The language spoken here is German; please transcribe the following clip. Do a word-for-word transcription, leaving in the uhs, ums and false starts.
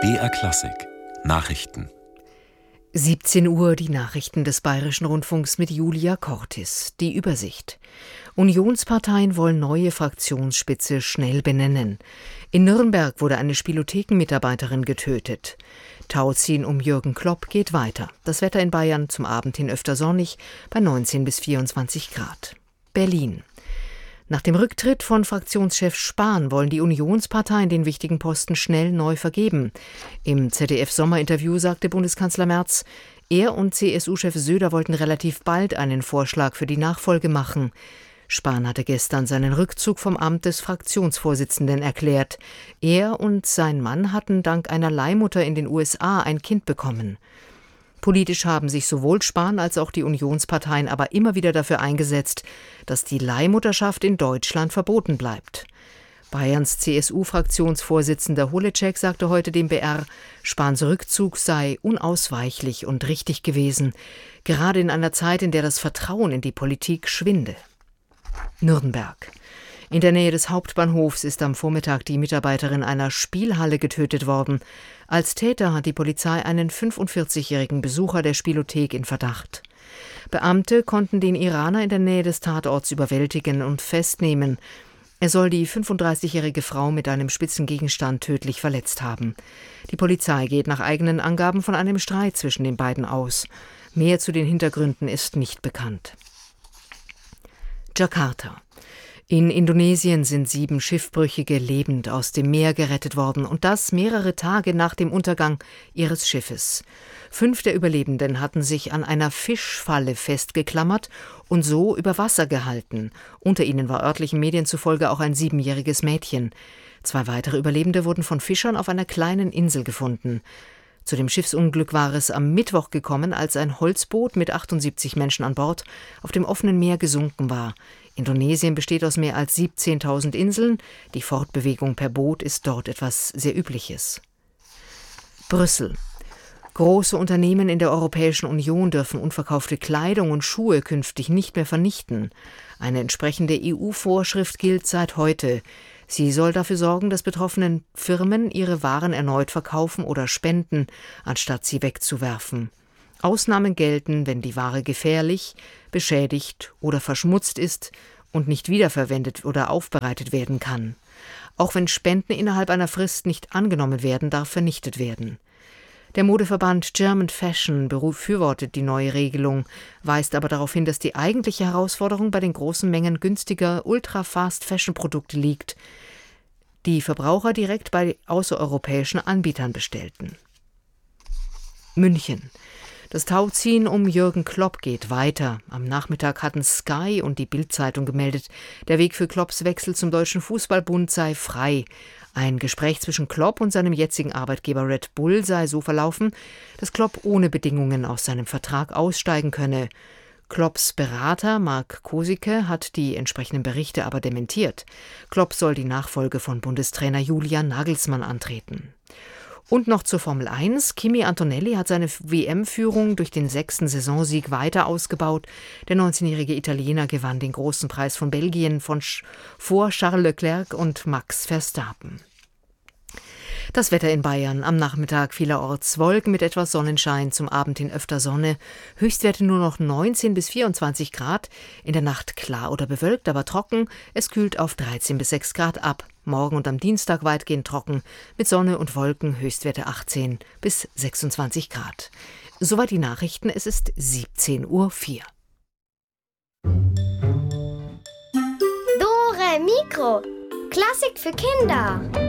B R Klassik Nachrichten. siebzehn Uhr, die Nachrichten des Bayerischen Rundfunks mit Julia Cortis. Die Übersicht. Unionsparteien wollen neue Fraktionsspitze schnell benennen. In Nürnberg wurde eine Spielothekenmitarbeiterin getötet. Tauziehen um Jürgen Klopp geht weiter. Das Wetter in Bayern zum Abend hin öfter sonnig, bei neunzehn bis vierundzwanzig Grad. Berlin. Nach dem Rücktritt von Fraktionschef Spahn wollen die Unionsparteien den wichtigen Posten schnell neu vergeben. Im Z D F-Sommerinterview sagte Bundeskanzler Merz, er und C S U-Chef Söder wollten relativ bald einen Vorschlag für die Nachfolge machen. Spahn hatte gestern seinen Rückzug vom Amt des Fraktionsvorsitzenden erklärt. Er und sein Mann hatten dank einer Leihmutter in den U S A ein Kind bekommen. Politisch haben sich sowohl Spahn als auch die Unionsparteien aber immer wieder dafür eingesetzt, dass die Leihmutterschaft in Deutschland verboten bleibt. Bayerns C S U-Fraktionsvorsitzender Holecek sagte heute dem B R, Spahns Rückzug sei unausweichlich und richtig gewesen, gerade in einer Zeit, in der das Vertrauen in die Politik schwinde. Nürnberg. In der Nähe des Hauptbahnhofs ist am Vormittag die Mitarbeiterin einer Spielhalle getötet worden. Als Täter hat die Polizei einen fünfundvierzigjährigen Besucher der Spielothek in Verdacht. Beamte konnten den Iraner in der Nähe des Tatorts überwältigen und festnehmen. Er soll die fünfunddreißigjährige Frau mit einem spitzen Gegenstand tödlich verletzt haben. Die Polizei geht nach eigenen Angaben von einem Streit zwischen den beiden aus. Mehr zu den Hintergründen ist nicht bekannt. Jakarta. In Indonesien sind sieben Schiffbrüchige lebend aus dem Meer gerettet worden und das mehrere Tage nach dem Untergang ihres Schiffes. Fünf der Überlebenden hatten sich an einer Fischfalle festgeklammert und so über Wasser gehalten. Unter ihnen war örtlichen Medien zufolge auch ein siebenjähriges Mädchen. Zwei weitere Überlebende wurden von Fischern auf einer kleinen Insel gefunden. Zu dem Schiffsunglück war es am Mittwoch gekommen, als ein Holzboot mit achtundsiebzig Menschen an Bord auf dem offenen Meer gesunken war. Indonesien besteht aus mehr als siebzehntausend Inseln. Die Fortbewegung per Boot ist dort etwas sehr Übliches. Brüssel. Große Unternehmen in der Europäischen Union dürfen unverkaufte Kleidung und Schuhe künftig nicht mehr vernichten. Eine entsprechende E U-Vorschrift gilt seit heute. Sie soll dafür sorgen, dass betroffenen Firmen ihre Waren erneut verkaufen oder spenden, anstatt sie wegzuwerfen. Ausnahmen gelten, wenn die Ware gefährlich, beschädigt oder verschmutzt ist und nicht wiederverwendet oder aufbereitet werden kann. Auch wenn Spenden innerhalb einer Frist nicht angenommen werden, darf vernichtet werden. Der Modeverband German Fashion befürwortet die neue Regelung, weist aber darauf hin, dass die eigentliche Herausforderung bei den großen Mengen günstiger Ultra-Fast-Fashion-Produkte liegt, die Verbraucher direkt bei außereuropäischen Anbietern bestellten. München. Das Tauziehen um Jürgen Klopp geht weiter. Am Nachmittag hatten Sky und die Bild-Zeitung gemeldet, der Weg für Klopps Wechsel zum Deutschen Fußballbund sei frei. Ein Gespräch zwischen Klopp und seinem jetzigen Arbeitgeber Red Bull sei so verlaufen, dass Klopp ohne Bedingungen aus seinem Vertrag aussteigen könne. Klopps Berater Mark Kosicke hat die entsprechenden Berichte aber dementiert. Klopp soll die Nachfolge von Bundestrainer Julian Nagelsmann antreten. Und noch zur Formel eins. Kimi Antonelli hat seine W M-Führung durch den sechsten Saisonsieg weiter ausgebaut. Der neunzehnjährige Italiener gewann den großen Preis von Belgien von Sch- vor Charles Leclerc und Max Verstappen. Das Wetter in Bayern. Am Nachmittag vielerorts Wolken mit etwas Sonnenschein, zum Abend hin öfter Sonne. Höchstwerte nur noch neunzehn bis vierundzwanzig Grad. In der Nacht klar oder bewölkt, aber trocken. Es kühlt auf dreizehn bis sechs Grad ab. Morgen und am Dienstag weitgehend trocken. Mit Sonne und Wolken, Höchstwerte achtzehn bis sechsundzwanzig Grad. Soweit die Nachrichten. Es ist siebzehn Uhr vier. Dore Mikro. Klassik für Kinder.